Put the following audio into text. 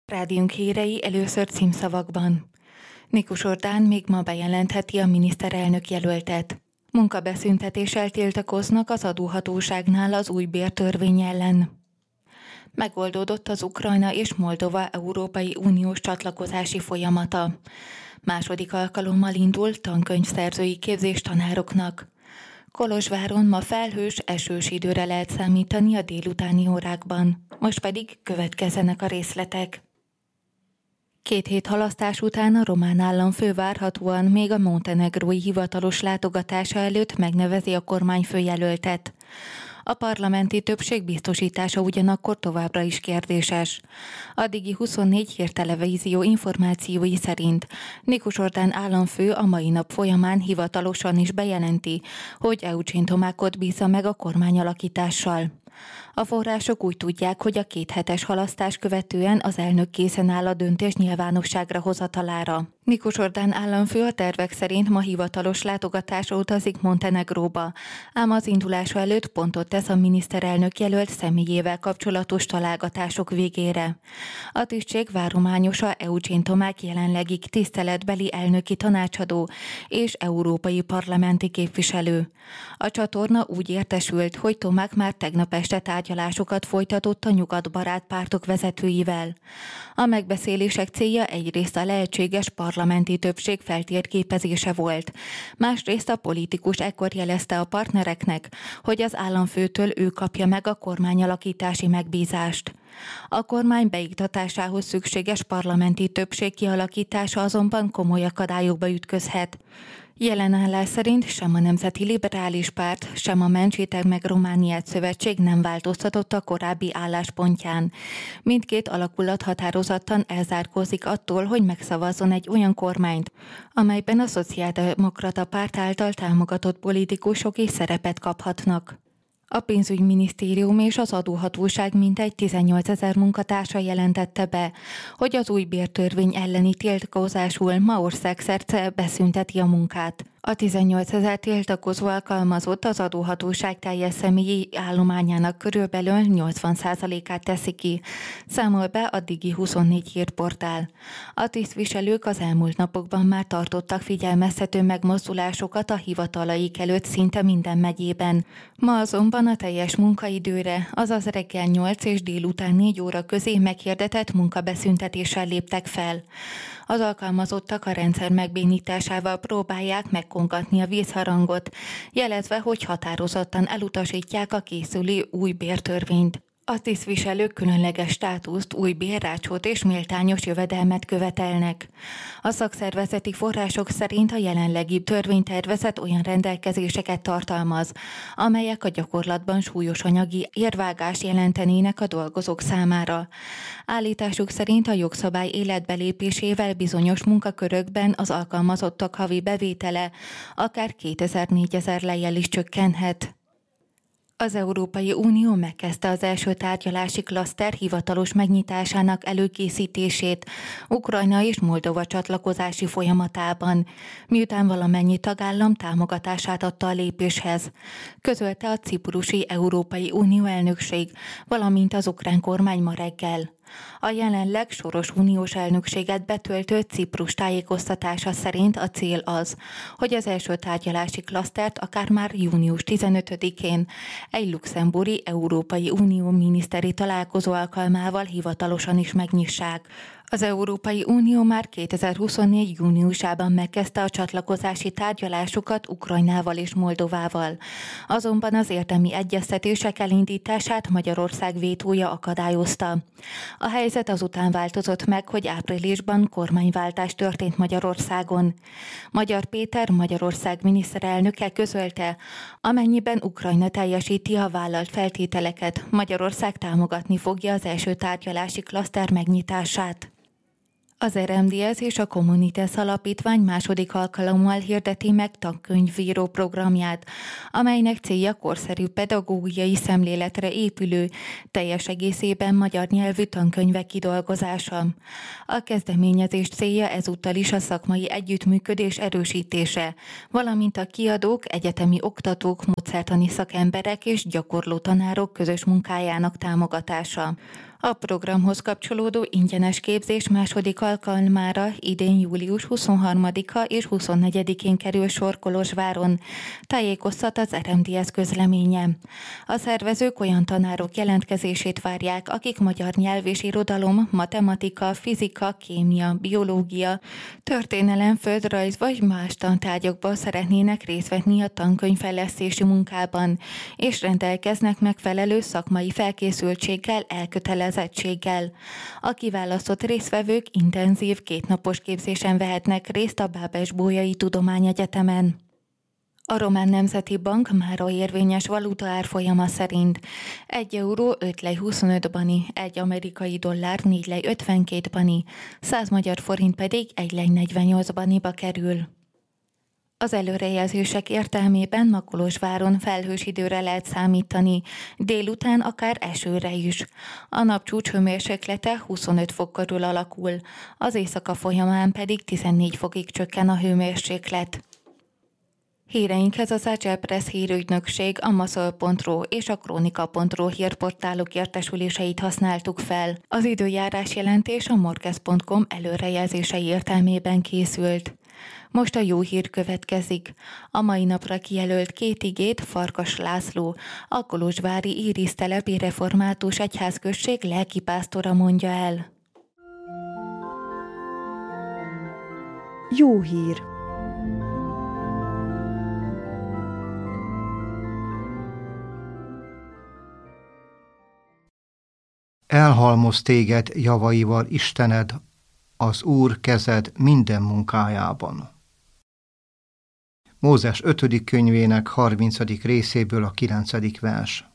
Rádiónk hírei először címszavakban. Nikus Orbán még ma bejelentheti a miniszterelnök jelöltet. Munkabeszüntetéssel tiltakoznak az adóhatóságnál az új bértörvény ellen. Megoldódott az Ukrajna és Moldova Európai Uniós csatlakozási folyamata. Második alkalommal indul tankönyvszerzői képzés tanároknak. Kolozsváron ma felhős, esős időre lehet számítani a délutáni órákban. Most pedig következzenek a részletek. 2 hét halasztás után a román államfő várhatóan még a montenegrói hivatalos látogatása előtt megnevezi a kormányfőjelöltet. A parlamenti többség biztosítása ugyanakkor továbbra is kérdéses. Addigi 24 hírtelevízió információi szerint Nikus Orbán államfő a mai nap folyamán hivatalosan is bejelenti, hogy Eugen Tomákot bízza meg a kormányalakítással. A források úgy tudják, hogy a 2 hetes halasztás követően az elnök készen áll a döntés nyilvánosságra hozatalára. Nikus Orbán államfő a tervek szerint ma hivatalos látogatásra utazik Montenegróba, ám az indulása előtt pontot tesz a miniszterelnök jelölt személyével kapcsolatos találgatások végére. A tisztség várományosa Eugen Tomák jelenlegi tiszteletbeli elnöki tanácsadó és európai parlamenti képviselő. A csatorna úgy értesült, hogy Tomák már tegnap este tárgyalásokat folytatott a nyugatbarát pártok vezetőivel. A megbeszélések célja egyrészt a lehetséges parlamenti többség feltérképezése volt. Másrészt a politikus ekkor jelezte a partnereknek, hogy az államfőtől ő kapja meg a kormányalakítási megbízást. A kormány beiktatásához szükséges parlamenti többség kialakítása azonban komoly akadályokba ütközhet. Jelen állás szerint sem a Nemzeti Liberális Párt, sem a Mentsétek meg Romániát szövetség nem változtatott a korábbi álláspontján. Mindkét alakulat határozottan elzárkózik attól, hogy megszavazzon egy olyan kormányt, amelyben a Szociáldemokrata Párt által támogatott politikusok is szerepet kaphatnak. A pénzügyminisztérium és az adóhatóság mintegy 18 000 munkatársa jelentette be, hogy az új bértörvény elleni tiltakozásul ma országszerte beszünteti a munkát. A 18 000 tiltakozó alkalmazott az adóhatóság teljes személyi állományának körülbelül 80%-át teszi ki, számol be a Digi 24 hírportál. A tisztviselők az elmúlt napokban már tartottak figyelmeztető megmozdulásokat a hivatalaik előtt szinte minden megyében. Ma azonban a teljes munkaidőre, azaz reggel 8 és délután 4 óra közé meghirdetett munkabeszüntetéssel léptek fel. Az alkalmazottak a rendszer megbénításával próbálják megkongatni a vízharangot, jelezve, hogy határozottan elutasítják a készülő új bértörvényt. A tisztviselők különleges státuszt, új bérrácsot és méltányos jövedelmet követelnek. A szakszervezeti források szerint a jelenlegi törvénytervezet olyan rendelkezéseket tartalmaz, amelyek a gyakorlatban súlyos anyagi érvágást jelentenének a dolgozók számára. Állításuk szerint a jogszabály életbelépésével bizonyos munkakörökben az alkalmazottak havi bevétele akár 2000-4000 lejjel is csökkenhet. Az Európai Unió megkezdte az első tárgyalási klaszter hivatalos megnyitásának előkészítését Ukrajna és Moldova csatlakozási folyamatában, miután valamennyi tagállam támogatását adta a lépéshez, közölte a ciprusi Európai Unió elnökség, valamint az ukrán kormány ma reggel. A jelenleg soros uniós elnökséget betöltő Ciprus tájékoztatása szerint a cél az, hogy az első tárgyalási klasztert akár már június 15-én egy luxemburgi Európai Unió miniszteri találkozó alkalmával hivatalosan is megnyissák. Az Európai Unió már 2024. júniusában megkezdte a csatlakozási tárgyalásokat Ukrajnával és Moldovával. Azonban az érdemi egyeztetések elindítását Magyarország vétója akadályozta. A helyzet azután változott meg, hogy áprilisban kormányváltás történt Magyarországon. Magyar Péter Magyarország miniszterelnöke közölte, amennyiben Ukrajna teljesíti a vállalt feltételeket, Magyarország támogatni fogja az első tárgyalási klaszter megnyitását. Az RMDSZ és a Communitas Alapítvány második alkalommal hirdeti meg tankönyvíró programját, amelynek célja korszerű pedagógiai szemléletre épülő, teljes egészében magyar nyelvű tankönyvek kidolgozása. A kezdeményezés célja ezúttal is a szakmai együttműködés erősítése, valamint a kiadók, egyetemi oktatók, módszertani szakemberek és gyakorló tanárok közös munkájának támogatása. A programhoz kapcsolódó ingyenes képzés második alkalmára idén július 23-a és 24-én kerül sor Kolozsváron, tájékoztat az RMDSZ közleménye. A szervezők olyan tanárok jelentkezését várják, akik magyar nyelv és irodalom, matematika, fizika, kémia, biológia, történelem, földrajz vagy más tantárgyakban szeretnének részt venni a tankönyvfejlesztési munkában, és rendelkeznek megfelelő szakmai felkészültséggel, elkötelezettséggel. A kiválasztott résztvevők intenzív 2 napos képzésen vehetnek részt a Bábes-Bolyai Tudományegyetemen. A Román Nemzeti Bank mára érvényes valuta árfolyama szerint 1 euró 5 lej 25 bani, 1 amerikai dollár 4 lej 52 bani, 100 magyar forint pedig 1 lej 48 baniba kerül. Az előrejelzések értelmében ma Kolozsváron felhős időre lehet számítani, délután akár esőre is. A napcsúcs hőmérséklete 25 fok körül alakul, az éjszaka folyamán pedig 14 fokig csökken a hőmérséklet. Híreinkhez az Agile Press hírügynökség, a Maszol.ro és a Kronika.ro hírportálok értesüléseit használtuk fel. Az időjárás jelentés a Morkez.com előrejelzései értelmében készült. Most a jó hír következik. A mai napra kijelölt 2 igét Farkas László, a kolozsvári Írisztelepi Református Egyházközség lelkipásztora mondja el. Jó hír! Elhalmoz téged javaival Istened, az Úr kezed minden munkájában. Mózes 5. könyvének 30. részéből a 9. vers.